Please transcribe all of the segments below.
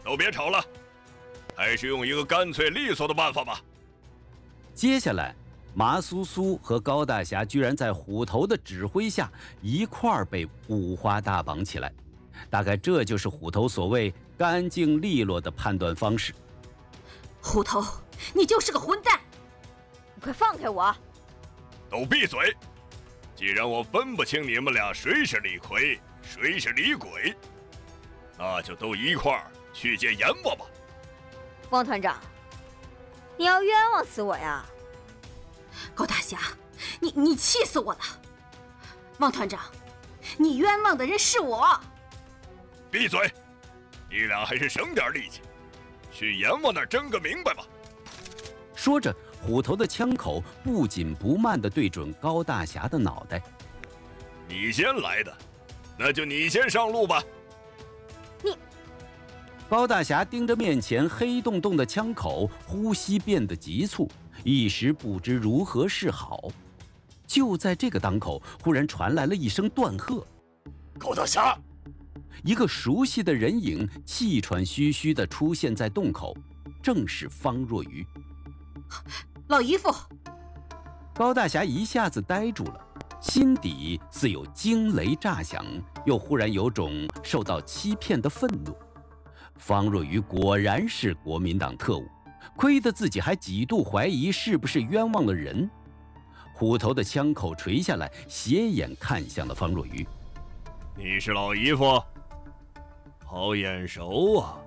都别吵了，还是用一个干脆利索的办法吧。 接下来，麻苏苏和高大侠居然在虎头的指挥下一块儿被五花大绑起来。大概这就是虎头所谓干净利落的判断方式。 虎头，你就是个混蛋！ 你快放开我！ 都闭嘴！既然我分不清你们俩谁是李逵，谁是李鬼，那就都一块儿去见阎王吧。 汪团长，你要冤枉死我呀！ 高大侠，你气死我了！汪团长，你冤枉的人是我。 闭嘴！你俩还是省点力气，去阎王那儿争个明白吧。 说着，虎头的枪口不紧不慢地对准高大侠的脑袋。 你先来的，那就你先上路吧。 你…… 高大侠盯着面前黑洞洞的枪口，呼吸变得急促，一时不知如何是好。就在这个当口，忽然传来了一声断喝：“ 高大侠！” 一个熟悉的人影气喘吁吁地出现在洞口，正是方若愚。 老姨夫！ 高大侠一下子呆住了，心底似有惊雷炸响，又忽然有种受到欺骗的愤怒。方若愚果然是国民党特务，亏得自己还几度怀疑是不是冤枉了人。虎头的枪口垂下来，斜眼看向了方若愚：“ 你是老姨夫？好眼熟啊！”“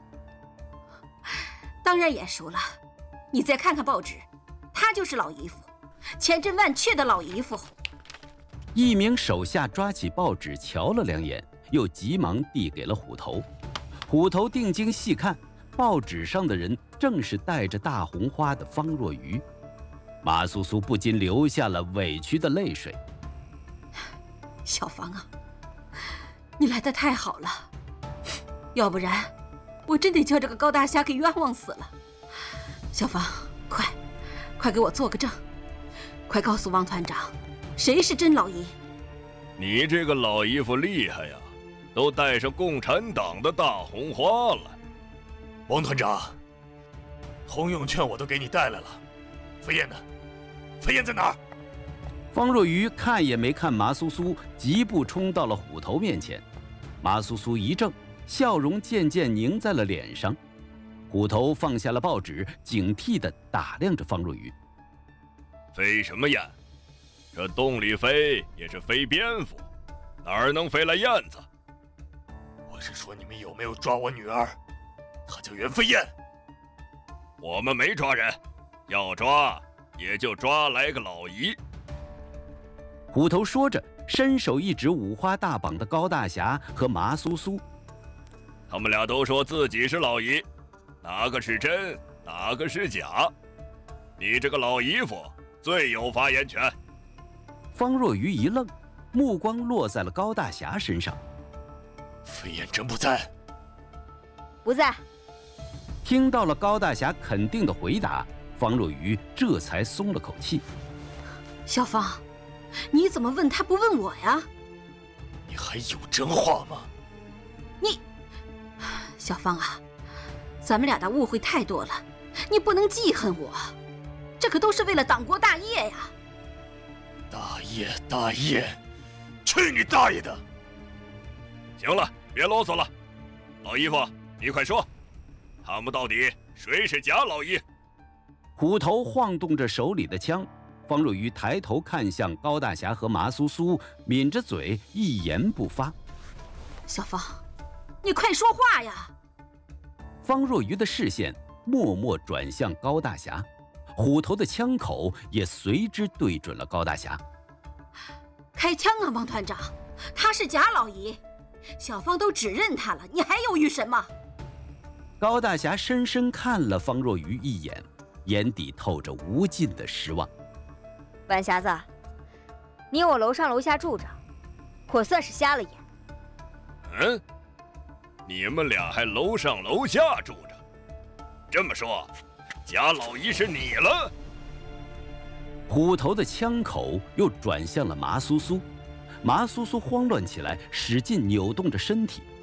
当然眼熟了，你再看看报纸，他就是老姨夫，千真万确的老姨夫。” 一名手下抓起报纸瞧了两眼，又急忙递给了虎头。虎头定睛细看，报纸上的人正是戴着大红花的方若愚。马苏苏不禁流下了委屈的泪水。 “小芳啊，你来得太好了，要不然我真得叫这个高大侠给冤枉死了。小芳，快给我做个证，快告诉王团长，谁是真老姨？”“ 你这个老姨夫厉害呀，都带上共产党的大红花了。”“ 王团长，通用券我都给你带来了，飞燕呢？飞燕在哪儿？” 方若愚看也没看麻苏苏，疾步冲到了虎头面前。麻苏苏一怔，笑容渐渐凝在了脸上。虎头放下了报纸，警惕地打量着方若愚：“ 飞什么燕？这洞里飞也是飞蝙蝠，哪儿能飞来燕子？”“ 我是说你们有没有抓我女儿？她叫袁飞燕。”“ 我们没抓人，要抓也就抓来个老姨。” 虎头说着，伸手一指五花大绑的高大侠和麻苏苏：“ 他们俩都说自己是老姨，哪个是真，哪个是假？你这个老姨夫最有发言权。” 方若愚一愣，目光落在了高大侠身上。 “飞燕真不在？”“ 不在。” 听到了高大侠肯定的回答，方若愚这才松了口气。 “小芳，你怎么问他不问我呀？”“ 你还有真话吗？”“ 小芳啊，咱们俩的误会太多了，你不能记恨我，这可都是为了党国大业呀！”“ 大业，去你大爷的！”“ 行了，别啰嗦了，老姨夫，你快说，他们到底谁是假老姨？” 虎头晃动着手里的枪，方若愚抬头看向高大侠和麻苏苏，抿着嘴，一言不发。 “小芳，你快说话呀！” 方若愚的视线默默转向高大侠，虎头的枪口也随之对准了高大侠。 “开枪啊，王团长，他是假老姨，小芳都指认他了，你还犹豫什么？” 高大侠深深看了方若愚一眼，眼底透着无尽的失望。 “晚匣子，你我楼上楼下住着，我算是瞎了眼。”“ 嗯，你们俩还楼上楼下住着？这么说，假老姨是你了？” 虎头的枪口又转向了麻苏苏，麻苏苏慌乱起来，使劲扭动着身体。